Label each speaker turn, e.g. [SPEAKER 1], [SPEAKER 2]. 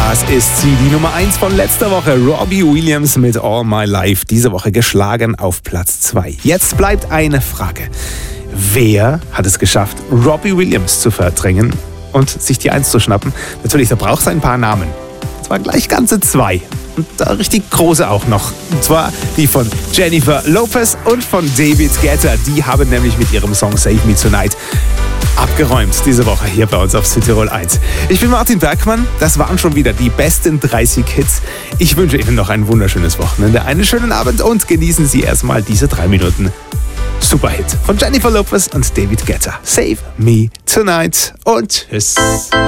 [SPEAKER 1] Das ist sie, die Nummer 1 von letzter Woche. Robbie Williams mit All My Life. Diese Woche geschlagen auf Platz 2. Jetzt bleibt eine Frage. Wer hat es geschafft, Robbie Williams zu verdrängen und sich die 1 zu schnappen? Natürlich, da braucht es ein paar Namen. Und zwar gleich ganze 2. Und da richtig große auch noch. Und zwar die von Jennifer Lopez und von David Guetta. Die haben nämlich mit ihrem Song Save Me Tonight abgeräumt diese Woche hier bei uns auf Südtirol 1. Ich bin Martin Bergmann. Das waren schon wieder die besten 30 Hits. Ich wünsche Ihnen noch ein wunderschönes Wochenende, einen schönen Abend und genießen Sie erstmal diese 3 Minuten Superhit von Jennifer Lopez und David Guetta. Save Me Tonight und tschüss.